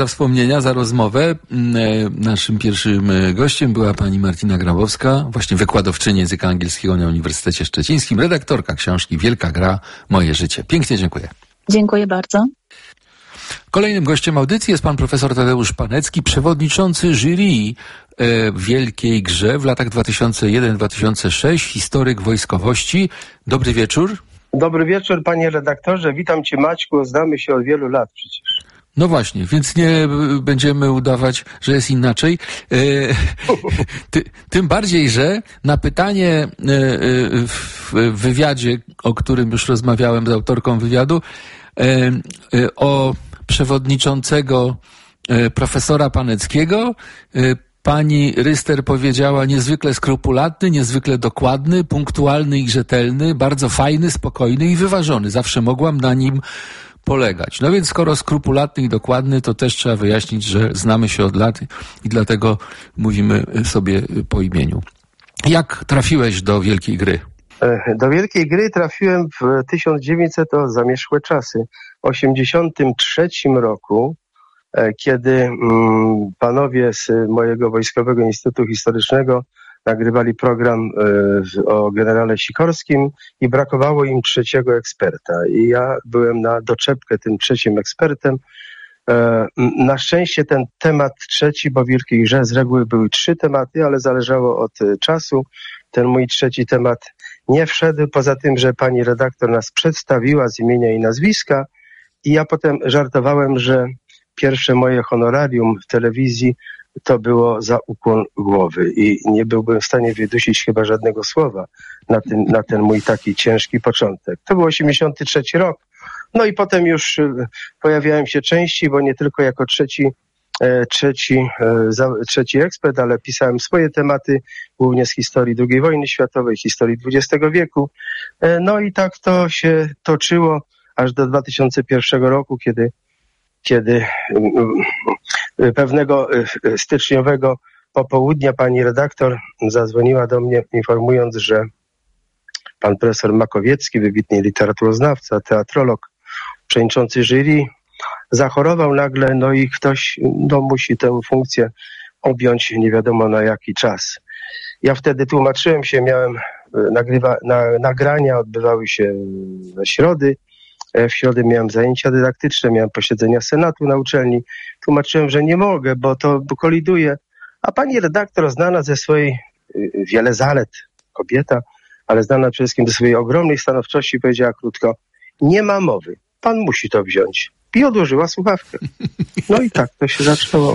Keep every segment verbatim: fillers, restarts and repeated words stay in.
Za wspomnienia, za rozmowę. Naszym pierwszym gościem była pani Martina Grabowska, właśnie wykładowczyni języka angielskiego na Uniwersytecie Szczecińskim, redaktorka książki Wielka gra, moje życie. Pięknie dziękuję. Dziękuję bardzo. Kolejnym gościem audycji jest pan profesor Tadeusz Panecki, przewodniczący jury w Wielkiej Grze w latach dwa tysiące jeden do dwa tysiące szóstego, historyk wojskowości. Dobry wieczór. Dobry wieczór, panie redaktorze. Witam cię, Maćku. Znamy się od wielu lat przecież. No właśnie, więc nie będziemy udawać, że jest inaczej. Ty, tym bardziej, że na pytanie w wywiadzie, o którym już rozmawiałem z autorką wywiadu, o przewodniczącego profesora Paneckiego, pani Ryster powiedziała: niezwykle skrupulatny, niezwykle dokładny, punktualny i rzetelny, bardzo fajny, spokojny i wyważony. Zawsze mogłam na nim polegać. No więc skoro skrupulatny i dokładny, to też trzeba wyjaśnić, że znamy się od lat i dlatego mówimy sobie po imieniu. Jak trafiłeś do Wielkiej Gry? Do Wielkiej Gry trafiłem w tysiąc dziewięćset, to zamierzchłe czasy, osiemdziesiątym trzecim roku, kiedy panowie z mojego Wojskowego Instytutu Historycznego nagrywali program o generale Sikorskim i brakowało im trzeciego eksperta. I ja byłem na doczepkę tym trzecim ekspertem. Na szczęście ten temat trzeci, bo w Wielkiej Grze z reguły były trzy tematy, ale zależało od czasu. Ten mój trzeci temat nie wszedł, poza tym, że pani redaktor nas przedstawiła z imienia i nazwiska i ja potem żartowałem, że pierwsze moje honorarium w telewizji to było za ukłon głowy i nie byłbym w stanie wydusić chyba żadnego słowa na ten, na ten mój taki ciężki początek. To był osiemdziesiąty trzeci rok. No i potem już pojawiałem się częściej, bo nie tylko jako trzeci, e, trzeci, e, za, trzeci ekspert, ale pisałem swoje tematy, głównie z historii drugiej wojny światowej, historii dwudziestego wieku. E, no i tak to się toczyło aż do dwa tysiące pierwszego roku, kiedy kiedy pewnego styczniowego popołudnia pani redaktor zadzwoniła do mnie, informując, że pan profesor Makowiecki, wybitny literaturoznawca, teatrolog, przewodniczący jury, zachorował nagle, no i ktoś no, musi tę funkcję objąć nie wiadomo na jaki czas. Ja wtedy tłumaczyłem się, miałem nagrywa, na, nagrania, odbywały się na środy. W środę miałem zajęcia dydaktyczne, miałem posiedzenia Senatu na uczelni. Tłumaczyłem, że nie mogę, bo to bo koliduje. A pani redaktor, znana ze swojej, wiele zalet, kobieta, ale znana przede wszystkim ze swojej ogromnej stanowczości, powiedziała krótko: nie ma mowy, pan musi to wziąć. I odłożyła słuchawkę. No i tak to się zaczęło.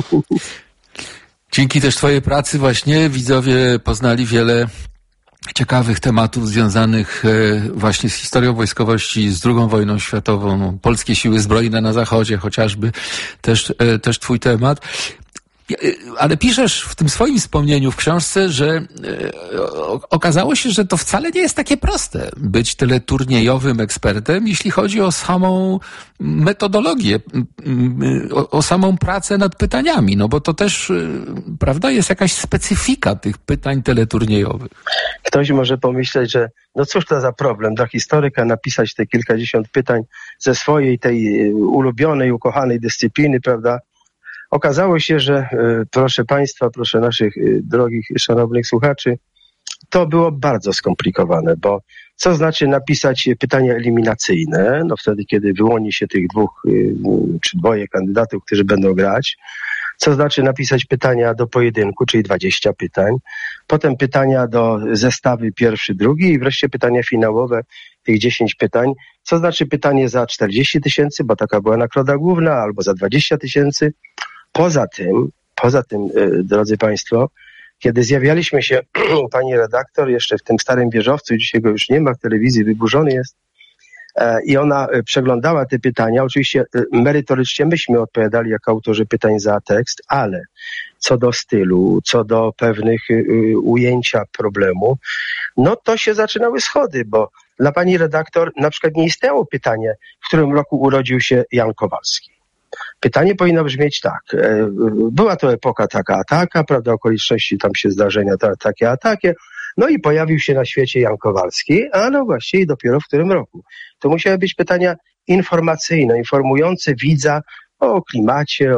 Dzięki też twojej pracy właśnie widzowie poznali wiele ciekawych tematów związanych właśnie z historią wojskowości, z drugą wojną światową, polskie siły zbrojne na zachodzie chociażby, też, też twój temat. Ale piszesz w tym swoim wspomnieniu w książce, że okazało się, że to wcale nie jest takie proste być teleturniejowym ekspertem, jeśli chodzi o samą metodologię, o, o samą pracę nad pytaniami, no bo to też, prawda, jest jakaś specyfika tych pytań teleturniejowych. Ktoś może pomyśleć, że no cóż to za problem dla historyka napisać te kilkadziesiąt pytań ze swojej tej ulubionej, ukochanej dyscypliny, prawda? Okazało się, że proszę państwa, proszę naszych drogich, szanownych słuchaczy, to było bardzo skomplikowane, bo co znaczy napisać pytania eliminacyjne? No wtedy, kiedy wyłoni się tych dwóch czy dwoje kandydatów, którzy będą grać. Co znaczy napisać pytania do pojedynku, czyli dwadzieścia pytań. Potem pytania do zestawy pierwszy, drugi i wreszcie pytania finałowe, tych dziesięć pytań. Co znaczy pytanie za czterdzieści tysięcy, bo taka była nagroda główna, albo za dwadzieścia tysięcy. Poza tym, poza tym, drodzy państwo, kiedy zjawialiśmy się u pani redaktor jeszcze w tym starym wieżowcu, dzisiaj go już nie ma, w telewizji wyburzony jest, i ona przeglądała te pytania. Oczywiście merytorycznie myśmy odpowiadali jako autorzy pytań za tekst, ale co do stylu, co do pewnych ujęcia problemu, no to się zaczynały schody, bo dla pani redaktor na przykład nie istniało pytanie, w którym roku urodził się Jan Kowalski. Pytanie powinno brzmieć tak. Była to epoka taka a taka, prawda, okoliczności tam się zdarzenia ta, takie a takie, no i pojawił się na świecie Jan Kowalski, a no właściwie dopiero w którym roku. To musiały być pytania informacyjne, informujące widza o klimacie,